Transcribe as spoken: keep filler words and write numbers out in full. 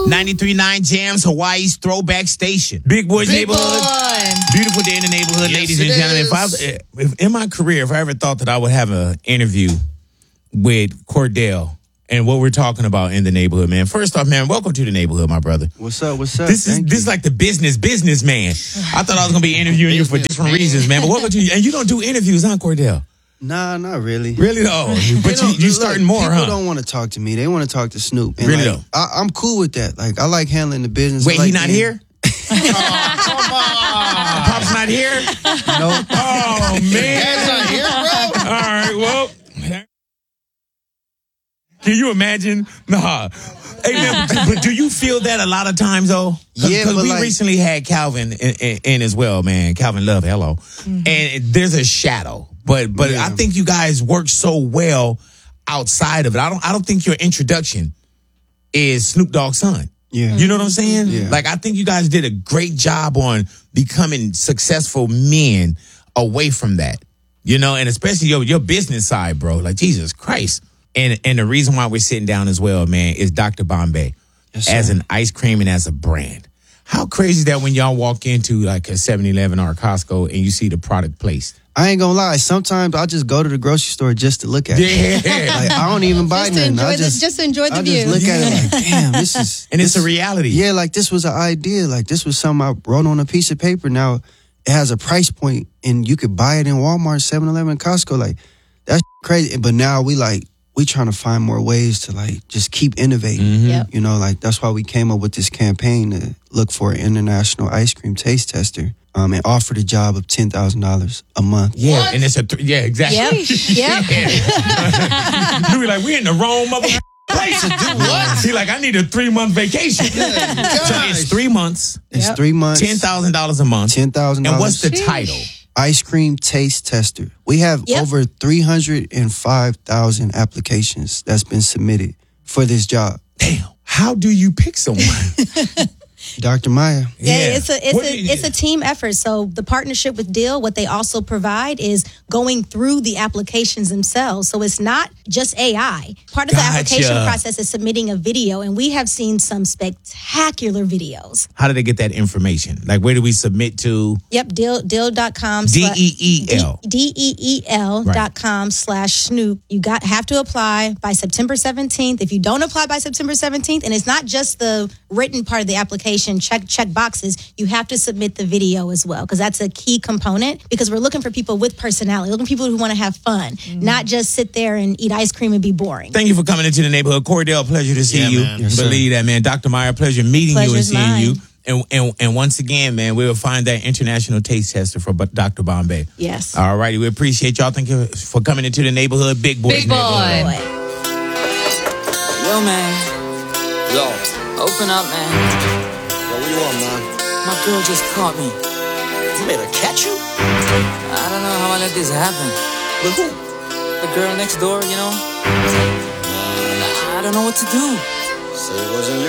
ninety-three point nine Jams, Hawaii's throwback station. Big Boys Big Neighborhood. Boy. Beautiful day in the neighborhood, Yes, ladies it and gentlemen. is. If I, was- if, in my career, if I ever thought that I would have an interview with Cordell and what we're talking about in the neighborhood, man. First off, man, welcome to the neighborhood, my brother. What's up? What's up? This is Thank this is you. like the business business man. I thought I was gonna be interviewing you for Business different man. reasons, man. But welcome to you. And you don't do interviews, huh, Cordell? Nah, not really. Really though. But you know, you look, starting more, people huh? don't want to talk to me. They want to talk to Snoop. And Really like, though? I, I'm cool with that. Like, I like handling the business. Wait, I like he not being- here? Pop's not here? No. Oh man. Dad's not here, bro. All right, well. Can you imagine? Nah. Hey, man, but, but do you feel that a lot of times, though? Cause, Yeah, 'cause but we like- recently had Calvin in, in, in as well, man. Calvin Love, hello. And there's a shadow. But but Yeah. I think you guys work so well outside of it. I don't I don't think your introduction is Snoop Dogg's son. Yeah. You know what I'm saying? Yeah. Like, I think you guys did a great job on becoming successful men away from that. You know, and especially your your business side, bro. Like, Jesus Christ. And and the reason why we're sitting down as well, man, is Doctor Bombay Yes, as sir. an ice cream and as a brand. How crazy is that when y'all walk into like a seven eleven or a Costco and you see the product placed? I ain't gonna lie. Sometimes I just go to the grocery store just to look at it. Yeah. Like, I don't even buy Just to nothing. I enjoy the- just, just to enjoy the I view. just look at it like, damn, this is. And it's this- a reality. Yeah, like this was an idea. Like this was something I wrote on a piece of paper. Now it has a price point, and you could buy it in Walmart, seven eleven, Costco. Like that's crazy. But now we like we trying to find more ways to like just keep innovating. Mm-hmm. Yep. You know, like that's why we came up with this campaign to look for an international ice cream taste tester, um, and offer the job of ten thousand dollars a month. Yeah, What? and it's a th- yeah, exactly. Yep. Yep. You be like, we in the wrong mother place to do what? He like, I need a three month vacation. So it's three months, It's Yep. three months, ten thousand dollars a month. ten thousand And dollars. what's the title? Ice cream taste tester. We have Yep. over three hundred five thousand applications that's been submitted for this job. Damn. How do you pick someone? Doctor Maya. Yeah, it's a it's What a do you- it's a team effort. So the partnership with Deal, what they also provide is going through the applications themselves. So it's not just A I. Part of the Gotcha. application process is submitting a video, and we have seen some spectacular videos. How do they get that information? Like, where do we submit to? Yep, deal deal dot com D E E L. D E E L dot com slash Snoop. You got have to apply by September seventeenth. If you don't apply by September seventeenth, and it's not just the written part of the application, check check boxes, you have to submit the video as well, because that's a key component, because we're looking for people with personality, looking for people who want to have fun, not just sit there and eat ice cream and be boring. Thank you for coming into the neighborhood. Cordell, pleasure to see Yeah, you. man. Yes, sir. Believe that, man. Doctor Meyer, pleasure meeting you and Pleasure's seeing mine. you. And, and and once again, man, we will find that international taste tester for Bu- Doctor Bombay. Yes. All righty. We appreciate y'all. Thank you for coming into the neighborhood. Big Boys Big boy. neighborhood. Boy. Yo, man, Yo, open up, man. yo, what you want, man? My girl just caught me. You made her catch you? I don't know how I let this happen. With who? The girl next door, you know? I don't know what to do. Say it wasn't you.